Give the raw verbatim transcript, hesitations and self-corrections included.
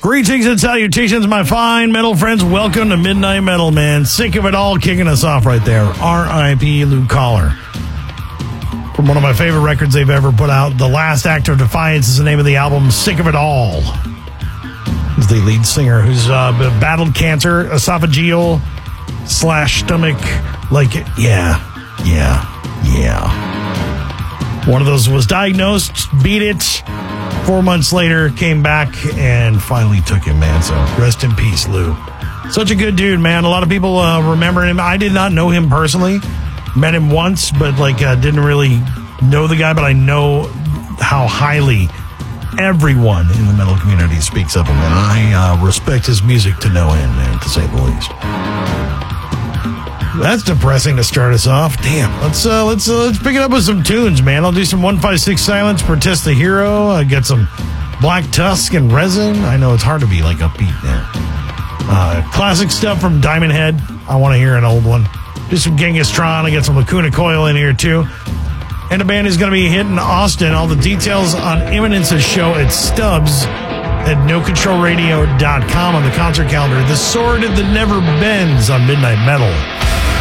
Greetings and salutations, my fine metal friends. Welcome to Midnight Metal, man. Sick of it all, kicking us off right there. R I P Lou Collar. From one of my favorite records they've ever put out, The Last Act of Defiance is the name of the album, Sick of It All. He's the lead singer who's uh, battled cancer, esophageal slash stomach, like, yeah, yeah, yeah. One of those was diagnosed, beat it. Four months later, came back and finally took him, man. So rest in peace, Lou. Such a good dude, man. A lot of people uh, remember him. I did not know him personally. Met him once, but like uh, didn't really know the guy. But I know how highly everyone in the metal community speaks of him, and I uh, respect his music to no end, man, to say the least. That's depressing to start us off. Damn. Let's uh, let's uh, let's pick it up with some tunes, man. I'll do some one five six Silence, Protest the Hero. I get some Black Tusk and Resin. I know it's hard to be like upbeat there. Uh, classic stuff from Diamond Head. I want to hear an old one. Do some Genghis Tron. I get some Lacuna Coil in here too. And the band is going to be hitting Austin. All the details on Imminence's show at Stubbs at no control radio dot com on the concert calendar. The Sword that Never Bends on Midnight Metal.